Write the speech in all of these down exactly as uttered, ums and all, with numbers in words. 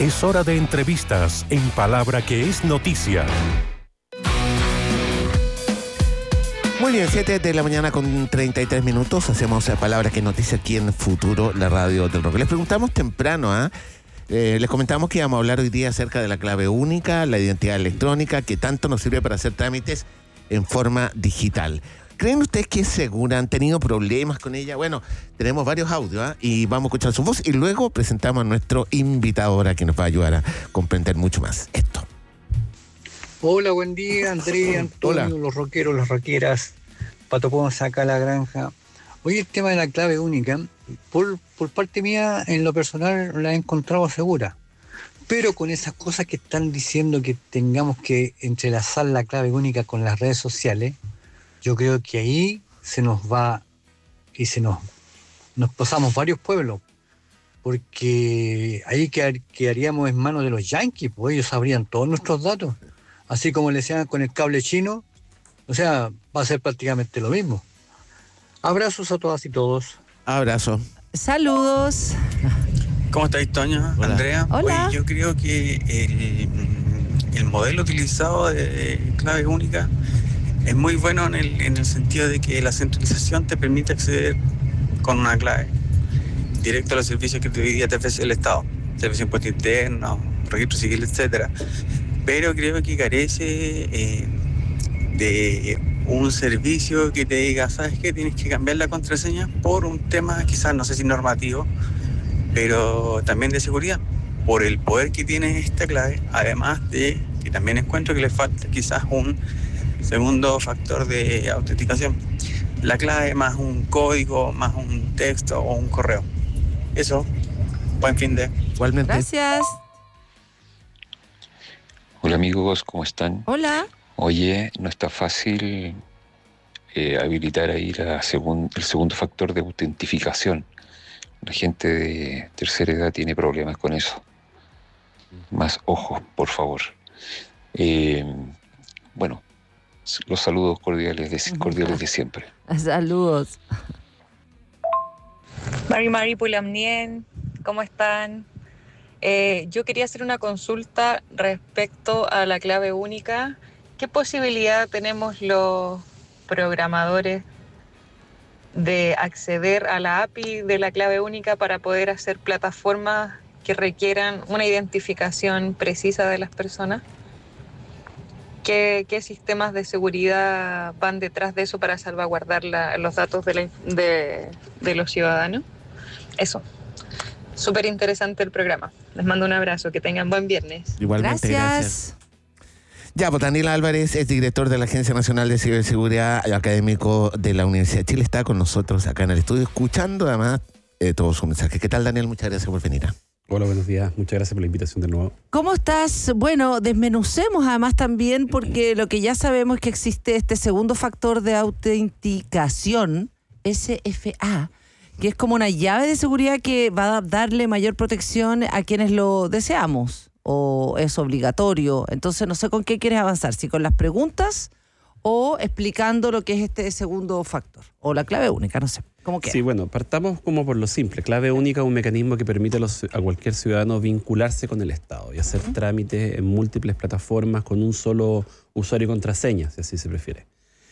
Es hora de entrevistas en Palabra que es noticia. Muy bien, siete de la mañana con treinta y tres minutos. Hacemos Palabra que es noticia aquí en Futuro, la radio del rock. Les preguntamos temprano, ¿ah? ¿eh? Eh, les comentamos que íbamos a hablar hoy día acerca de la clave única, la identidad electrónica, que tanto nos sirve para hacer trámites en forma digital. ¿Creen ustedes que es segura? ¿Han tenido problemas con ella? Bueno, tenemos varios audios, ¿eh? y vamos a escuchar su voz y luego presentamos a nuestro invitado ahora que nos va a ayudar a comprender mucho más esto. Hola, buen día, Andrea, Antonio, Hola. los rockeros, las rockeras, Pato Ponce, acá la granja. Hoy el tema de la clave única, por, por parte mía, en lo personal, la he encontrado segura. Pero con esas cosas que están diciendo que tengamos que entrelazar la clave única con las redes sociales, yo creo que ahí se nos va y se nos, nos pasamos varios pueblos. Porque ahí quedaríamos en manos de los yanquis, pues ellos sabrían todos nuestros datos. Así como le decían con el cable chino, o sea, va a ser prácticamente lo mismo. Abrazos a todas y todos. Abrazo. Saludos. ¿Cómo estáis, Toño? Hola. Andrea. Hola. Oye, yo creo que el, el modelo utilizado de clave única es muy bueno en el, en el sentido de que la centralización te permite acceder con una clave directo a los servicios que hoy día te ofrece el Estado. Servicio de impuesto interno, registro civil, etcétera. Pero creo que carece eh, de un servicio que te diga, ¿sabes qué? Tienes que cambiar la contraseña por un tema quizás, no sé si normativo, pero también de seguridad, por el poder que tiene esta clave, además de que también encuentro que le falta quizás un segundo factor de autenticación. La clave más un código, más un texto o un correo. Eso, buen fin de... Igualmente. Gracias. Hola amigos, ¿cómo están? Hola. Oye, no está fácil eh, habilitar ahí la segun, el segundo factor de autentificación. La gente de tercera edad tiene problemas con eso. Más ojo, por favor. Eh, bueno, los saludos cordiales de, cordiales de siempre. Saludos. Mari Mari Pulamnien, ¿cómo están? Eh, yo quería hacer una consulta respecto a la clave única. ¿Qué posibilidad tenemos los programadores de acceder a la A P I de la clave única para poder hacer plataformas que requieran una identificación precisa de las personas? ¿Qué, qué sistemas de seguridad van detrás de eso para salvaguardar la, los datos de, la, de, de los ciudadanos? Eso. Súper interesante el programa. Les mando un abrazo. Que tengan buen viernes. Igualmente, Gracias. gracias. Ya, pues Daniel Álvarez es director de la Agencia Nacional de Ciberseguridad, académico de la Universidad de Chile. Está con nosotros acá en el estudio, escuchando además eh, todos sus mensajes. ¿Qué tal, Daniel? Muchas gracias por venir. Hola, buenos días. Muchas gracias por la invitación de nuevo. ¿Cómo estás? Bueno, desmenucemos además también, porque lo que ya sabemos es que existe este segundo factor de autenticación, S F A, que es como una llave de seguridad que va a darle mayor protección a quienes lo deseamos, o es obligatorio. Entonces no sé con qué quieres avanzar, si con las preguntas o explicando lo que es este segundo factor, o la clave única, no sé, como quieras. Sí, bueno, partamos como por lo simple. Clave única es un mecanismo que permite a, los, a cualquier ciudadano vincularse con el Estado y hacer uh-huh. trámites en múltiples plataformas con un solo usuario y contraseña, si así se prefiere.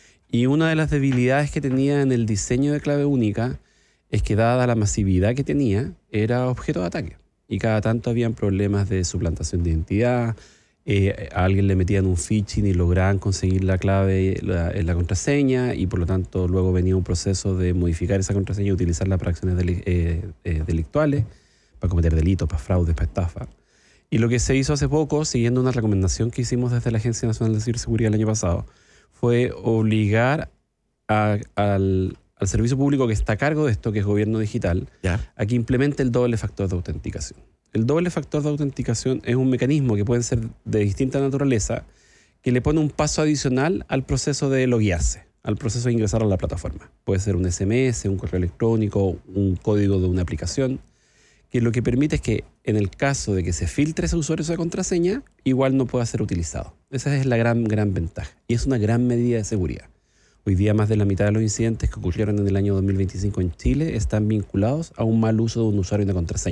Y una de las debilidades que tenía en el diseño de clave única es que, dada la masividad que tenía, era objeto de ataque. Y cada tanto habían problemas de suplantación de identidad, eh, a alguien le metían un phishing y lograban conseguir la clave, la, la contraseña, y por lo tanto luego venía un proceso de modificar esa contraseña y utilizarla para acciones deli- eh, eh, delictuales, para cometer delitos, para fraudes, para estafa. Y lo que se hizo hace poco, siguiendo una recomendación que hicimos desde la Agencia Nacional de Ciberseguridad el año pasado, fue obligar a, al... al servicio público que está a cargo de esto, que es Gobierno Digital, ¿Ya? a que implemente el doble factor de autenticación. El doble factor de autenticación es un mecanismo que puede ser de distinta naturaleza, que le pone un paso adicional al proceso de loguearse, al proceso de ingresar a la plataforma. Puede ser un S M S, un correo electrónico, un código de una aplicación, que lo que permite es que en el caso de que se filtre ese usuario esa contraseña, igual no pueda ser utilizado. Esa es la gran, gran ventaja. Y es una gran medida de seguridad. Hoy día más de la mitad de los incidentes que ocurrieron en el año dos mil veinticinco en Chile están vinculados a un mal uso de un usuario y una contraseña.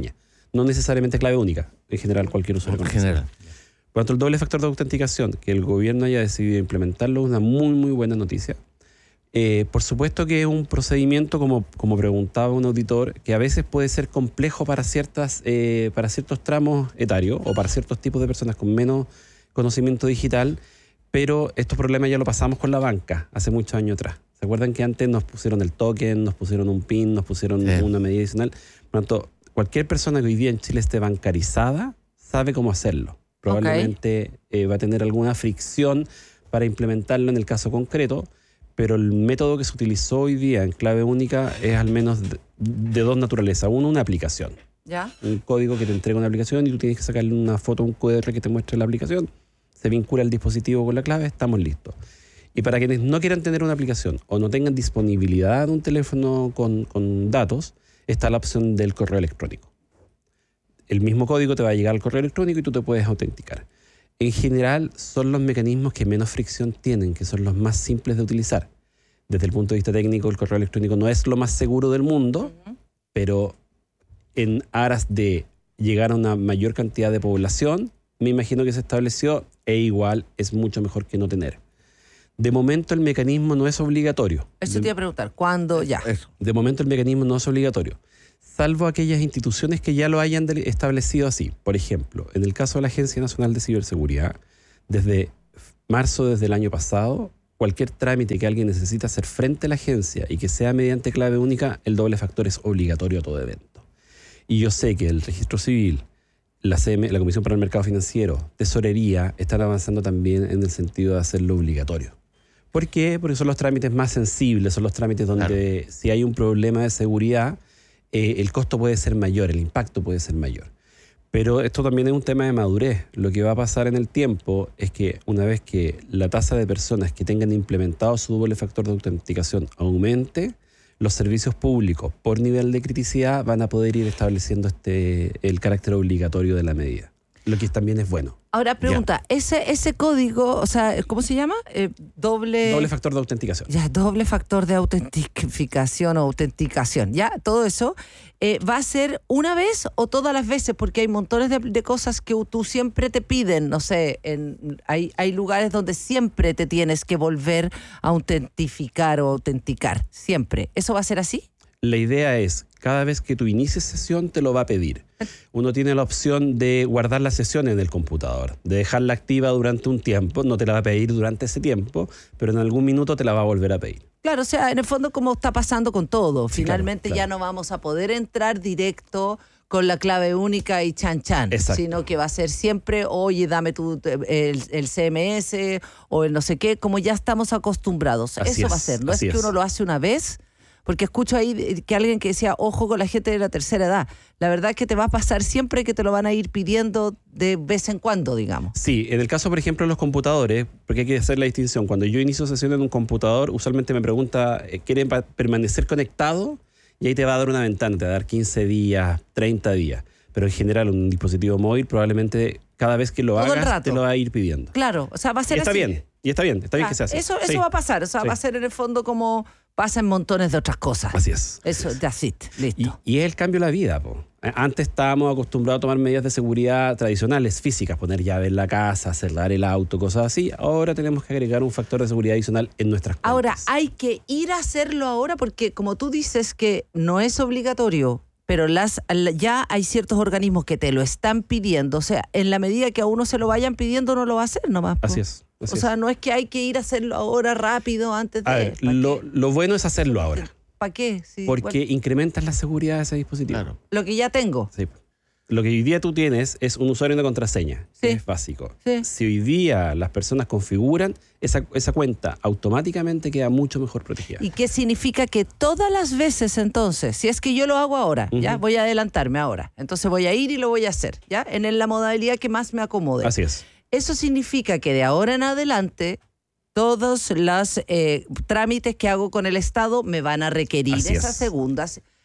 No necesariamente clave única, en general cualquier usuario. En general. Por tanto, el doble factor de autenticación, que el gobierno haya decidido implementarlo, es una muy, muy buena noticia. Eh, por supuesto que es un procedimiento, como, como preguntaba un auditor, que a veces puede ser complejo para, ciertas, eh, para ciertos tramos etarios o para ciertos tipos de personas con menos conocimiento digital, pero estos problemas ya lo pasamos con la banca hace muchos años atrás. ¿Se acuerdan que antes nos pusieron el token, nos pusieron un PIN, nos pusieron sí. una medida adicional? Por tanto, cualquier persona que hoy día en Chile esté bancarizada sabe cómo hacerlo. Probablemente okay. eh, va a tener alguna fricción para implementarlo en el caso concreto, pero el método que se utilizó hoy día en clave única es al menos de, de dos naturalezas. Uno, una aplicación. ¿Ya? Un código que te entrega una aplicación y tú tienes que sacarle una foto, un cu erre que te muestre la aplicación. Se vincula el dispositivo con la clave, estamos listos. Y para quienes no quieran tener una aplicación o no tengan disponibilidad de un teléfono con, con datos, está la opción del correo electrónico. El mismo código te va a llegar al correo electrónico y tú te puedes autenticar. En general, son los mecanismos que menos fricción tienen, que son los más simples de utilizar. Desde el punto de vista técnico, el correo electrónico no es lo más seguro del mundo, uh-huh. pero en aras de llegar a una mayor cantidad de población, me imagino que se estableció, e igual es mucho mejor que no tener. De momento el mecanismo no es obligatorio. Eso de, te iba a preguntar, ¿cuándo ya? Eso. De momento el mecanismo no es obligatorio, salvo aquellas instituciones que ya lo hayan establecido así. Por ejemplo, en el caso de la Agencia Nacional de Ciberseguridad, desde marzo desde el año pasado, cualquier trámite que alguien necesita hacer frente a la agencia y que sea mediante clave única, el doble factor es obligatorio a todo evento. Y yo sé que el Registro Civil, la, C M, la Comisión para el Mercado Financiero, Tesorería, están avanzando también en el sentido de hacerlo obligatorio. ¿Por qué? Porque son los trámites más sensibles, son los trámites donde claro. si hay un problema de seguridad, eh, el costo puede ser mayor, el impacto puede ser mayor. Pero esto también es un tema de madurez. Lo que va a pasar en el tiempo es que una vez que la tasa de personas que tengan implementado su doble factor de autenticación aumente, los servicios públicos por nivel de criticidad van a poder ir estableciendo este, el carácter obligatorio de la medida, lo que también es bueno. Ahora pregunta, ese, ese código, o sea, ¿cómo se llama? Eh, doble... Doble factor de autenticación. Ya, doble factor de autentificación o autenticación. Ya, todo eso, eh, ¿va a ser una vez o todas las veces? Porque hay montones de, de cosas que tú siempre te piden, no sé, en, hay, hay lugares donde siempre te tienes que volver a autentificar o autenticar, siempre. ¿Eso va a ser así? La idea es, cada vez que tú inicies sesión te lo va a pedir. Uno tiene la opción de guardar la sesión en el computador, de dejarla activa durante un tiempo, no te la va a pedir durante ese tiempo, pero en algún minuto te la va a volver a pedir. Claro, o sea, en el fondo como está pasando con todo, Sí, finalmente claro, claro. ya no vamos a poder entrar directo con la clave única y chan chan, Exacto. sino que va a ser siempre, oye, dame tu, el, el C M S o el no sé qué, como ya estamos acostumbrados. Así Eso es, va a ser, no es así que es. uno lo hace una vez. Porque escucho ahí que alguien que decía, ojo con la gente de la tercera edad. La verdad es que te va a pasar siempre que te lo van a ir pidiendo de vez en cuando, digamos. Sí, en el caso, por ejemplo, de los computadores, porque hay que hacer la distinción. Cuando yo inicio sesión en un computador, usualmente me pregunta, ¿quieren permanecer conectado? Y ahí te va a dar una ventana, te va a dar quince días, treinta días. Pero en general, un dispositivo móvil probablemente cada vez que lo Todo el hagas rato. te lo va a ir pidiendo. Claro, o sea, va a ser Y está así. bien, y está bien, está bien Ah, que se hace. Eso, eso Sí. va a pasar, o sea, Sí. va a ser en el fondo como pasa en montones de otras cosas. Así es. Eso, that's it, listo. Y, y es el cambio de la vida, po. Antes estábamos acostumbrados a tomar medidas de seguridad tradicionales, físicas, poner llave en la casa, cerrar el auto, cosas así. Ahora tenemos que agregar un factor de seguridad adicional en nuestras cuentas. Ahora, hay que ir a hacerlo ahora porque como tú dices que no es obligatorio, pero las ya hay ciertos organismos que te lo están pidiendo. O sea, en la medida que a uno se lo vayan pidiendo, no lo va a hacer nomás. po. Así es. Así O sea, no es que hay que ir a hacerlo ahora rápido antes de... A ver, ¿pa' lo, qué? lo bueno es hacerlo ahora, ¿Para qué? Sí, porque bueno, incrementas la seguridad de ese dispositivo. Claro. lo que ya tengo. Sí. Lo que hoy día tú tienes es un usuario y una contraseña, Sí. que es básico. Sí. Si hoy día las personas configuran, esa, esa cuenta automáticamente queda mucho mejor protegida. ¿Y qué significa? Que todas las veces entonces, si es que yo lo hago ahora, ya Ujú. voy a adelantarme ahora, entonces voy a ir y lo voy a hacer, ya en la modalidad que más me acomode. Así es. Eso significa que de ahora en adelante todos los eh, trámites que hago con el Estado me van a requerir Así esas es. segundas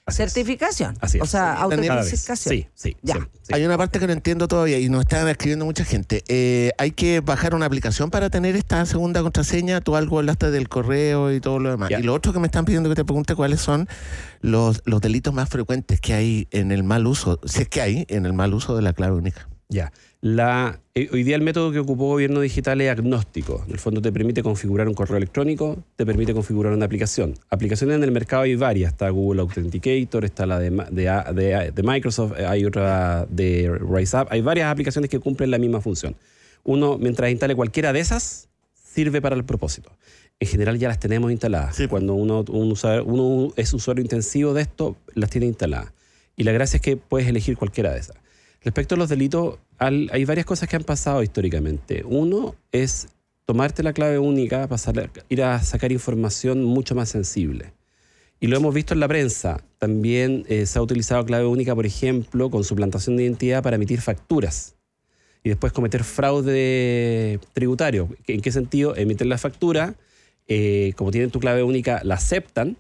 Así es. Certificación. Así es. O sea, Cada vez. autentificación. Sí, sí, Ya. sí, sí. Hay una parte que no entiendo todavía y nos están escribiendo mucha gente. Eh, hay que bajar una aplicación para tener esta segunda contraseña. Tú algo hablaste del correo y todo lo demás. Ya. Y lo otro que me están pidiendo que te pregunte cuáles son los, los delitos más frecuentes que hay en el mal uso, si es que hay, en el mal uso de la clave única. Ya. La, eh, hoy día el método que ocupó Gobierno Digital es agnóstico. En el fondo te permite configurar un correo electrónico, te permite configurar una aplicación. Aplicaciones en el mercado hay varias. Está Google Authenticator, está la de, de, de, de Microsoft, hay otra de RiseUp. Hay varias aplicaciones que cumplen la misma función. Uno, mientras instale cualquiera de esas, sirve para el propósito. En general ya las tenemos instaladas. Sí. Cuando uno, un usuario, uno es usuario intensivo de esto, las tiene instaladas. Y la gracia es que puedes elegir cualquiera de esas. Respecto a los delitos, al, hay varias cosas que han pasado históricamente. Uno es tomarte la clave única, pasar, a- ir a sacar información mucho más sensible. Y lo hemos visto en la prensa. También eh, se ha utilizado clave única, por ejemplo, con suplantación de identidad para emitir facturas y después cometer fraude tributario. ¿En qué sentido? Emiten la factura, eh, como tienen tu clave única, la aceptan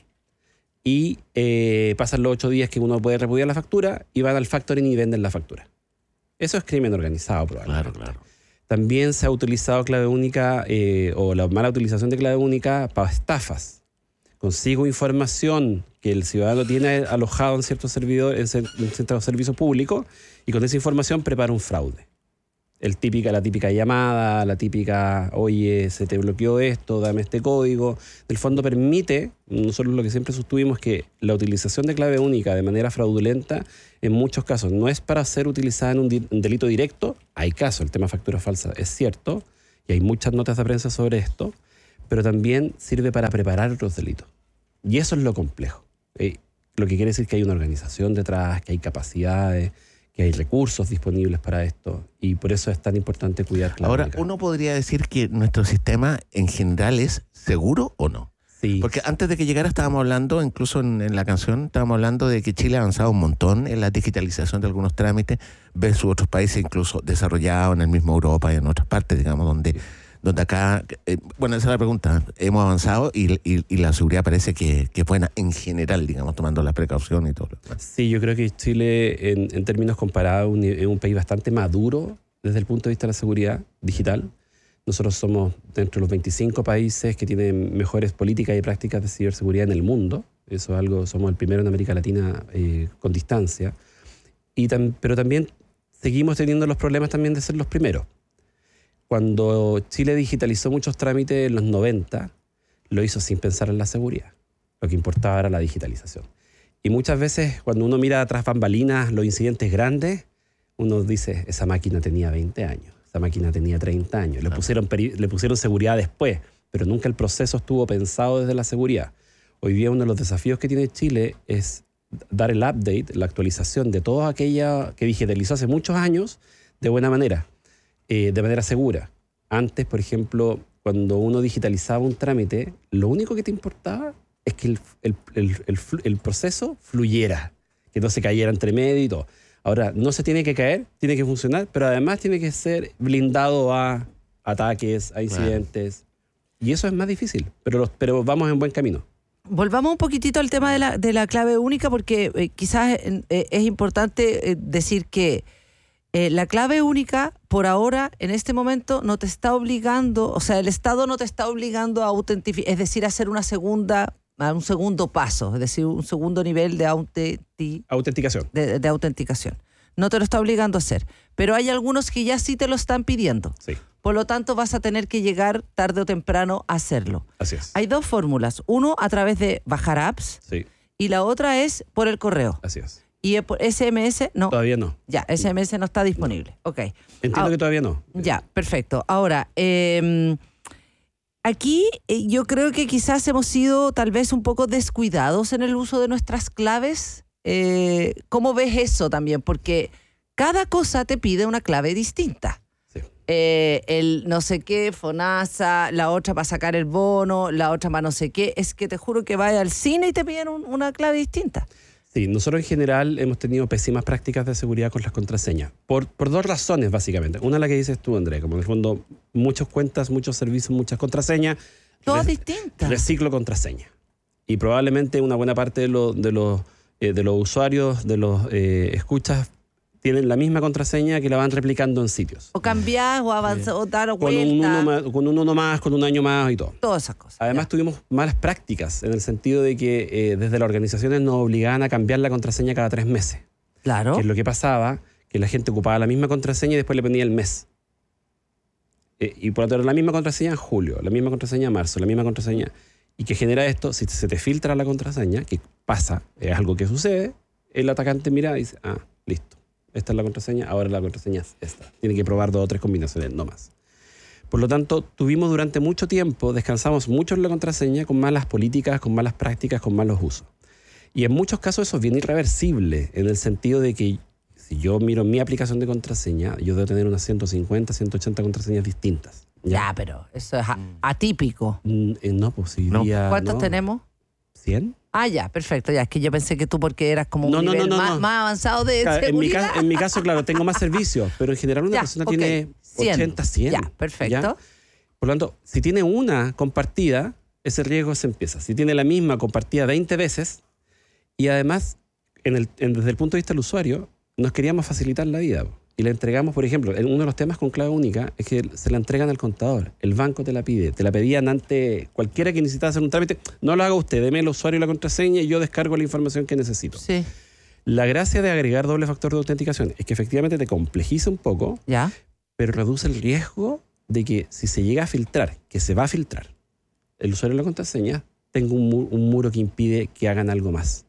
y eh, pasan los ocho días que uno puede repudiar la factura y van al factoring y venden la factura. Eso es crimen organizado, probablemente. Claro, claro. También se ha utilizado clave única eh, o la mala utilización de clave única para estafas. Consigo información que el ciudadano tiene alojado en ciertos servidores, en centros de servicio público, y con esa información prepara un fraude. El típica, la típica llamada, la típica, oye, se te bloqueó esto, dame este código. Del fondo permite, nosotros lo que siempre sostuvimos, que la utilización de clave única de manera fraudulenta, en muchos casos, no es para ser utilizada en un, di- un delito directo. Hay casos, el tema factura falsa es cierto, y hay muchas notas de prensa sobre esto, pero también sirve para preparar otros delitos. Y eso es lo complejo. Eh, lo que quiere decir que hay una organización detrás, que hay capacidades, que hay recursos disponibles para esto, y por eso es tan importante cuidar clave Ahora, única. uno podría decir que nuestro sistema en general es seguro o no. Sí. Porque antes de que llegara estábamos hablando, incluso en, en la canción, estábamos hablando de que Chile ha avanzado un montón en la digitalización de algunos trámites versus otros países incluso desarrollados en el mismo Europa y en otras partes, digamos, donde, donde acá, eh, bueno, esa es la pregunta, hemos avanzado y, y, y la seguridad parece que, que es buena en general, digamos, tomando la precaución y todo lo demás. Sí, yo creo que Chile, en, en términos comparados, un- es un país bastante maduro desde el punto de vista de la seguridad digital. Nosotros somos dentro de los veinticinco países que tienen mejores políticas y prácticas de ciberseguridad en el mundo. Eso es algo, somos el primero en América Latina eh, con distancia. Y tam- pero también seguimos teniendo los problemas también de ser los primeros. Cuando Chile digitalizó muchos trámites en los noventa, lo hizo sin pensar en la seguridad. Lo que importaba era la digitalización. Y muchas veces cuando uno mira atrás bambalinas los incidentes grandes, uno dice, esa máquina tenía veinte años, esa máquina tenía treinta años. Le pusieron, peri- le pusieron seguridad después, pero nunca el proceso estuvo pensado desde la seguridad. Hoy día uno de los desafíos que tiene Chile es dar el update, la actualización de toda aquella que digitalizó hace muchos años de buena manera, eh, de manera segura. Antes, por ejemplo, cuando uno digitalizaba un trámite, lo único que te importaba es que el, el, el, el, flu- el proceso fluyera, que no se cayera entre medio y todo. Ahora, no se tiene que caer, tiene que funcionar, pero además tiene que ser blindado a ataques, a incidentes. Y eso es más difícil, pero, los, pero vamos en buen camino. Volvamos un poquitito al tema de la, de la clave única, porque eh, quizás eh, eh, es importante eh, decir que eh, la clave única, por ahora, en este momento, no te está obligando, o sea, el Estado no te está obligando a autentificar, es decir, a hacer una segunda, a un segundo paso, es decir, un segundo nivel de, autenti- Autenticación. de, de autenticación. No te lo está obligando a hacer, pero hay algunos que ya sí te lo están pidiendo. Sí, Por lo tanto, vas a tener que llegar tarde o temprano a hacerlo. así es. Hay dos fórmulas. Uno, a través de bajar apps, Sí, y la otra es por el correo. así es. Y por S M S, no. Todavía no. Ya, S M S no está disponible. Ok. Entiendo Ah, que todavía no. Ya, perfecto. Ahora, eh, aquí eh, yo creo que quizás hemos sido tal vez un poco descuidados en el uso de nuestras claves. Eh, ¿Cómo ves eso también? Porque cada cosa te pide una clave distinta. Sí. Eh, el no sé qué, FONASA, la otra para sacar el bono, la otra para no sé qué. Es que te juro que vaya al cine y te piden un- una clave distinta. Sí, nosotros en general hemos tenido pésimas prácticas de seguridad con las contraseñas. Por, por dos razones, básicamente. Una, la que dices tú, André, como en el fondo, muchas cuentas, muchos servicios, muchas contraseñas. Todas Re- distintas. Reciclo contraseña. Y probablemente una buena parte de, lo- de los eh, de los usuarios, de los eh, escuchas, tienen la misma contraseña que la van replicando en sitios. O cambiar, o avanzar, o dar Con un, vuelta. uno más, con un uno más, con un año más y todo. Todas esas cosas. Además ya. tuvimos malas prácticas en el sentido de que eh, desde las organizaciones nos obligaban a cambiar la contraseña cada tres meses. Claro. Que es lo que pasaba, que la gente ocupaba la misma contraseña y después le ponía el mes. Eh, y por lo tanto, la misma contraseña en julio, la misma contraseña en marzo, la misma contraseña. Y que genera esto, si se te filtra la contraseña, que pasa, es algo que sucede, el atacante mira y dice, ah, listo, esta es la contraseña, ahora la contraseña es esta. Tiene que probar dos o tres combinaciones, no más. Por lo tanto, tuvimos durante mucho tiempo, descansamos mucho en la contraseña con malas políticas, con malas prácticas, con malos usos. Y en muchos casos eso es bien irreversible, en el sentido de que si yo miro mi aplicación de contraseña, yo debo tener unas ciento cincuenta, ciento ochenta contraseñas distintas. Ya, pero eso es a- atípico. Mm, eh, no, pues si No. diría, ¿Cuántos no, tenemos? ¿cien? Ah, ya, perfecto. Ya, es que yo pensé que tú porque eras como un No, no, nivel no, no, más, no. más avanzado de Claro, en, mi seguridad. ca- en mi caso, claro, tengo más servicios, pero en general una Ya, persona ok. tiene cien. ochenta, cien. Ya, perfecto. ¿ya? Por lo tanto, si tiene una compartida, ese riesgo se empieza. Si tiene la misma compartida veinte veces, y además, en el, en- desde el punto de vista del usuario, nos queríamos facilitar la vida. Y le entregamos, por ejemplo, en uno de los temas con clave única es que se la entregan al contador. El banco te la pide. Te la pedían ante cualquiera que necesitara hacer un trámite. No lo haga usted, deme el usuario y la contraseña y yo descargo la información que necesito. Sí, La gracia de agregar doble factor de autenticación es que efectivamente te complejiza un poco, ya. pero reduce el riesgo de que si se llega a filtrar, que se va a filtrar, el usuario y la contraseña, tenga un, mu- un muro que impide que hagan algo más.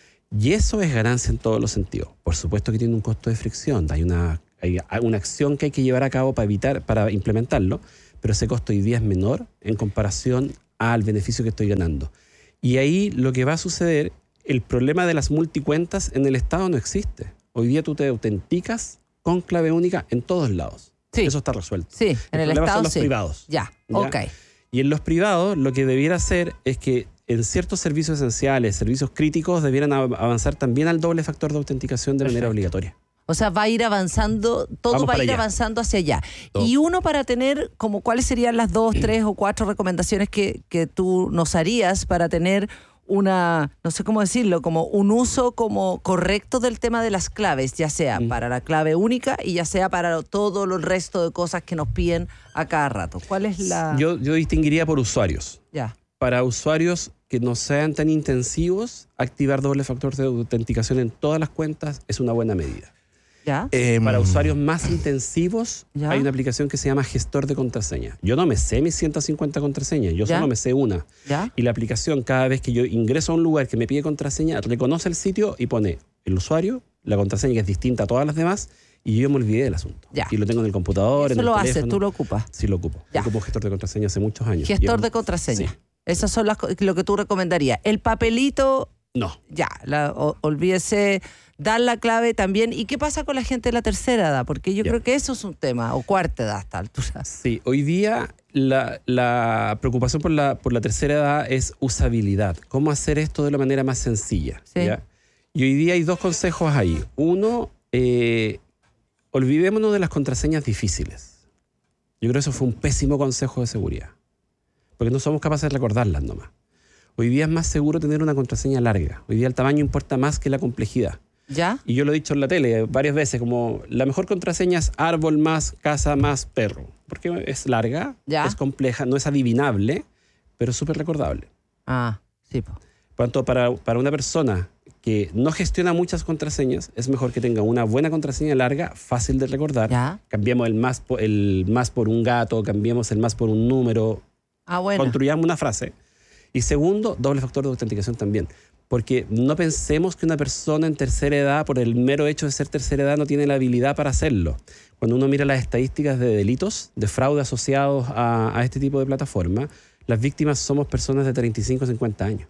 Y eso es ganancia en todos los sentidos. Por supuesto que tiene un costo de fricción, hay una, hay una acción que hay que llevar a cabo para evitar, para implementarlo, pero ese costo hoy día es menor en comparación al beneficio que estoy ganando. Y ahí lo que va a suceder, el problema de las multicuentas en el Estado no existe. Hoy día tú te autenticas con clave única en todos lados. Sí. Eso está resuelto. Sí, en el, problema Estado son los sí. privados. Ya, ¿Ya? ok. Y en los privados lo que debiera hacer es que en ciertos servicios esenciales, servicios críticos, debieran av- avanzar también al doble factor de autenticación de manera Perfecto. obligatoria. O sea, va a ir avanzando, todo Vamos va a para ir allá. avanzando hacia allá. Todo. Y uno para tener, como cuáles serían las dos, tres o cuatro recomendaciones que, que tú nos harías para tener una, no sé cómo decirlo, como un uso como correcto del tema de las claves, ya sea Mm. para la clave única y ya sea para todo el resto de cosas que nos piden a cada rato. ¿Cuál es la...? Yo, yo distinguiría por usuarios. Ya, Para usuarios que no sean tan intensivos, activar doble factor de autenticación en todas las cuentas es una buena medida. ya. Em, Para usuarios más intensivos, Ya. hay una aplicación que se llama gestor de contraseña. Yo no me sé mis ciento cincuenta contraseñas, yo Ya. solo me sé una. ¿Ya? Y la aplicación, cada vez que yo ingreso a un lugar que me pide contraseña, reconoce el sitio y pone el usuario, la contraseña que es distinta a todas las demás, y yo me olvidé del asunto. Ya. Y lo tengo en el computador, Eso en el lo haces, teléfono. tú lo ocupas. Sí, lo ocupo. Ya. Yo ocupo gestor de contraseña hace muchos años. Y Gestor es- de contraseña. Sí. Esas son las co- lo que tú recomendarías. El papelito, No. ya, la, o- olvídese dar la clave también. ¿Y qué pasa con la gente de la tercera edad? Porque yo Ya. creo que eso es un tema, o cuarta edad a esta altura. Sí, hoy día la, la preocupación por la, por la tercera edad es usabilidad. ¿Cómo hacer esto de la manera más sencilla? Sí. ¿Ya? Y hoy día hay dos consejos ahí. Uno, eh, olvidémonos de las contraseñas difíciles. Yo creo que eso fue un pésimo consejo de seguridad. Porque no somos capaces de recordarlas nomás. Hoy día es más seguro tener una contraseña larga. Hoy día el tamaño importa más que la complejidad. ¿Ya? Y yo lo he dicho en la tele varias veces, como la mejor contraseña es árbol más casa más perro. Porque es larga, Ya. es compleja, no es adivinable, pero es súper recordable. Ah, sí. po. Por tanto, para, para una persona que no gestiona muchas contraseñas, es mejor que tenga una buena contraseña larga, fácil de recordar. Ya. Cambiemos el más, po- el más por un gato, cambiemos el más por un número, Ah, bueno. construyamos una frase. Y segundo, doble factor de autenticación también. Porque no pensemos que una persona en tercera edad, por el mero hecho de ser tercera edad, no tiene la habilidad para hacerlo. Cuando uno mira las estadísticas de delitos, de fraude asociados a, a este tipo de plataforma, las víctimas somos personas de treinta y cinco a cincuenta años.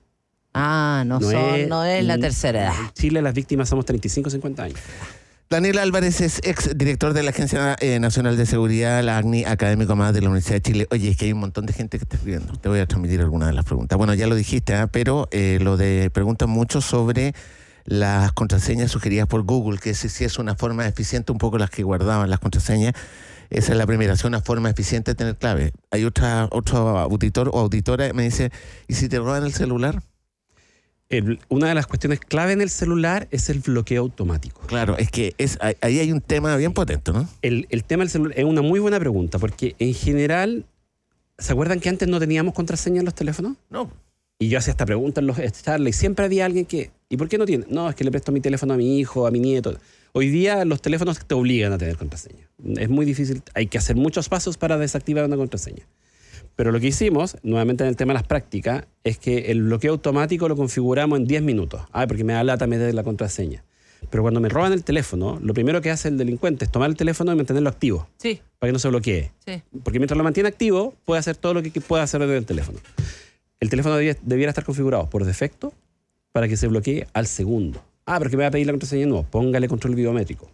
Ah, no, son, no es la tercera edad. En Chile las víctimas somos treinta y cinco a cincuenta años. Daniel Álvarez es ex director de la Agencia eh, Nacional de Seguridad, la A G N I, académico más de la Universidad de Chile. Oye, es que hay un montón de gente que está escribiendo. Te voy a transmitir algunas de las preguntas. Bueno, ya lo dijiste, ¿eh? pero eh, lo de preguntan mucho sobre las contraseñas sugeridas por Google, que si, si es una forma eficiente, un poco las que guardaban las contraseñas. Esa es la primera, es una forma eficiente de tener clave. Hay otra, otro auditor o auditora que me dice, ¿y si te roban el celular? El- una de las cuestiones clave en el celular es el bloqueo automático. Claro, es que es, ahí ahí hay un tema bien potente, ¿no? El, el tema del celular es una muy buena pregunta, porque en general, ¿se acuerdan que antes no teníamos contraseña en los teléfonos? No. Y yo hacía esta pregunta en los charlas y siempre había alguien que, ¿y por qué no tiene? No, es que le presto mi teléfono a mi hijo, a mi nieto. Hoy día los teléfonos te obligan a tener contraseña. Es muy difícil, hay que hacer muchos pasos para desactivar una contraseña. Pero lo que hicimos, nuevamente en el tema de las prácticas, es que el bloqueo automático lo configuramos en diez minutos. Ah, porque me da lata meter la contraseña. Pero cuando me roban el teléfono, lo primero que hace el delincuente es tomar el teléfono y mantenerlo activo, Sí, para que no se bloquee. sí. Porque mientras lo mantiene activo, puede hacer todo lo que pueda hacer desde el teléfono. El teléfono debía- debiera estar configurado por defecto para que se bloquee al segundo. Ah, pero que me va a pedir la contraseña. No, póngale control biométrico.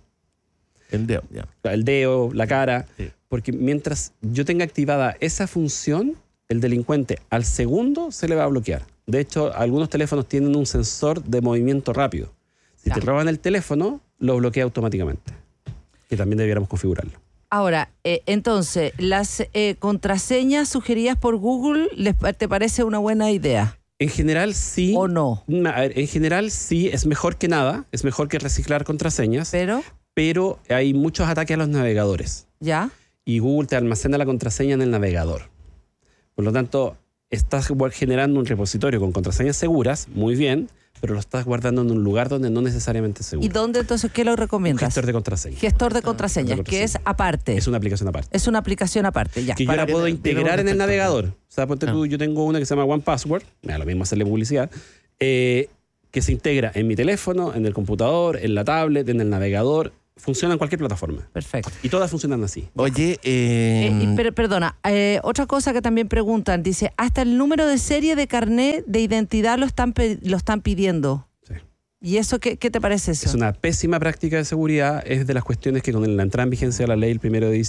El dedo, ya. El dedo, la cara. Sí. Porque mientras yo tenga activada esa función, el delincuente al segundo se le va a bloquear. De hecho, algunos teléfonos tienen un sensor de movimiento rápido. Si Ya. te roban el teléfono, lo bloquea automáticamente. Que también debiéramos configurarlo. Ahora, eh, entonces, las eh, contraseñas sugeridas por Google, ¿les, pa- ¿te parece una buena idea? En general, sí. ¿O no? Na- a ver, En general, sí, es mejor que nada. Es mejor que reciclar contraseñas. Pero, Pero hay muchos ataques a los navegadores. ¿ya? Y Google te almacena la contraseña en el navegador. Por lo tanto, estás gua- generando un repositorio con contraseñas seguras, muy bien, pero lo estás guardando en un lugar donde no necesariamente es seguro. ¿Y dónde entonces qué lo Un recomiendas? gestor de contraseñas. Gestor de contraseñas, de que es contraseñas. aparte. Es una aplicación aparte. Es una aplicación aparte, ya. Que yo para la que puedo te- integrar tenga en el un navegador. O sea, ponte Ah. tú, yo tengo una que se llama One Password, me da lo mismo hacerle publicidad, eh, que se integra en mi teléfono, en el computador, en la tablet, en el navegador. Funciona en cualquier plataforma. Perfecto. Y todas funcionan así. Oye, eh, Eh, y per- perdona, eh, otra cosa que también preguntan, dice, hasta el número de serie de carnet de identidad lo están, pe- lo están pidiendo. Sí. ¿Y eso qué, qué te parece eso? Es una pésima práctica de seguridad. Es de las cuestiones que con la entrada en vigencia de la ley el primero de diciembre